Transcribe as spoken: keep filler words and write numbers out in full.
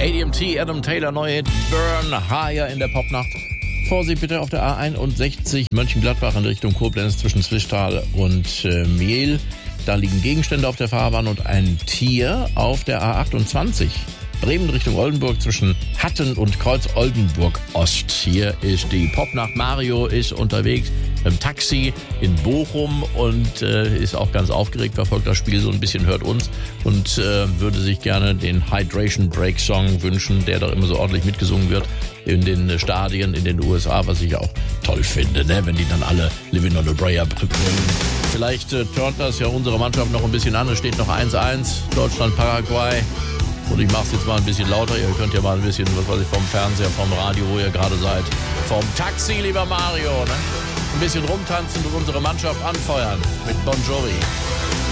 A D M T, Adam Taylor, neue Hit Burn Higher in der Popnacht. Vorsicht bitte auf der A einundsechzig Mönchengladbach in Richtung Koblenz zwischen Zwischtal und äh, Mehl. Da liegen Gegenstände auf der Fahrbahn und ein Tier auf der A achtundzwanzig. Bremen Richtung Oldenburg zwischen Hatten und Kreuz Oldenburg Ost. Hier ist die Popnacht. Mario ist unterwegs im Taxi in Bochum und äh, ist auch ganz aufgeregt, verfolgt das Spiel so ein bisschen, hört uns und äh, würde sich gerne den Hydration Break Song wünschen, der doch immer so ordentlich mitgesungen wird in den Stadien in den U S A, was ich auch toll finde, ne? Wenn die dann alle Living on a Prayer bringen. Vielleicht äh, turnt das ja unsere Mannschaft noch ein bisschen an. Es steht noch eins eins, Deutschland, Paraguay. Und ich mache es jetzt mal ein bisschen lauter. Ihr könnt ja mal ein bisschen, was weiß ich, vom Fernseher, vom Radio, wo ihr gerade seid. Vom Taxi, lieber Mario, ne? Ein bisschen rumtanzen und unsere Mannschaft anfeuern mit Bon Jovi.